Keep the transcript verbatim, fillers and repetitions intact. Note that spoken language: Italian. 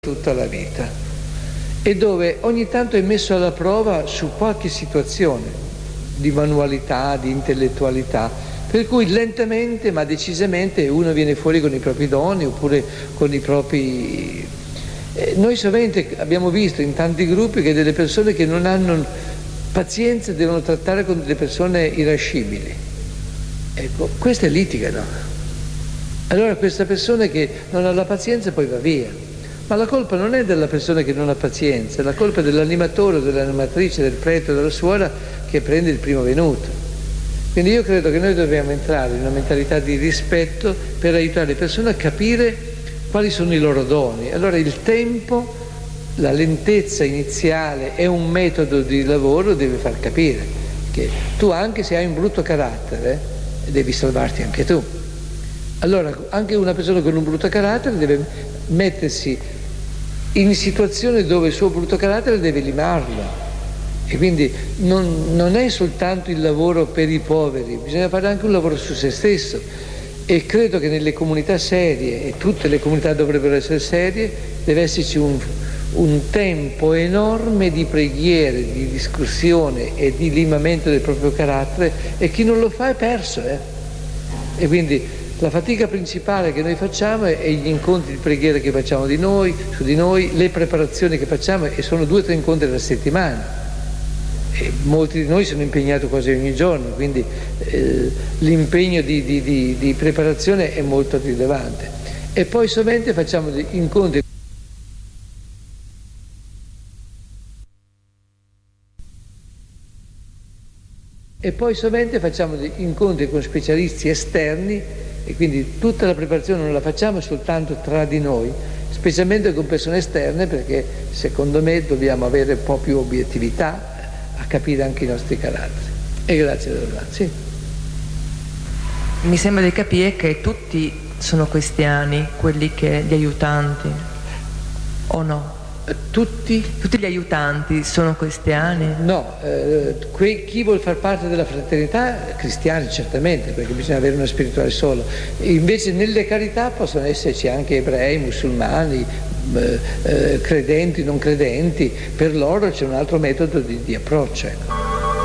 tutta la vita e dove ogni tanto è messo alla prova su qualche situazione di manualità, di intellettualità, per cui lentamente ma decisamente uno viene fuori con i propri doni oppure con i propri... Eh, noi sovente abbiamo visto in tanti gruppi che delle persone che non hanno pazienza devono trattare con delle persone irascibili. Ecco, queste litigano. Allora questa persona che non ha la pazienza poi va via. Ma la colpa non è della persona che non ha pazienza, la colpa è dell'animatore, dell'animatrice, del prete o della suora che prende il primo venuto. Quindi io credo che noi dobbiamo entrare in una mentalità di rispetto per aiutare le persone a capire quali sono i loro doni. Allora il tempo, la lentezza iniziale e un metodo di lavoro deve far capire che tu anche se hai un brutto carattere devi salvarti anche tu. Allora anche una persona con un brutto carattere deve mettersi in situazione dove il suo brutto carattere deve limarlo, e quindi non, non è soltanto il lavoro per i poveri, bisogna fare anche un lavoro su se stesso, e credo che nelle comunità serie, e tutte le comunità dovrebbero essere serie, deve esserci un, un tempo enorme di preghiere, di discussione e di limamento del proprio carattere, e chi non lo fa è perso, eh? E quindi la fatica principale che noi facciamo è gli incontri di preghiera che facciamo di noi, su di noi, le preparazioni che facciamo, e sono due o tre incontri alla settimana. E molti di noi sono impegnati quasi ogni giorno, quindi eh, l'impegno di, di, di, di preparazione è molto rilevante. E poi sovente facciamo degli incontri e poi sovente facciamo degli incontri con specialisti esterni, e quindi tutta la preparazione non la facciamo soltanto tra di noi, specialmente con persone esterne, perché secondo me dobbiamo avere un po' più obiettività a capire anche i nostri caratteri. E grazie della sì. Mi sembra di capire che tutti sono cristiani, quelli che gli aiutanti, o no? Tutti? Tutti gli aiutanti sono cristiani? No, eh, que- chi vuol far parte della fraternità, cristiani certamente, perché bisogna avere una spirituale solo. Invece nelle carità possono esserci anche ebrei, musulmani, eh, eh, credenti, non credenti, per loro c'è un altro metodo di, di approccio. Ecco.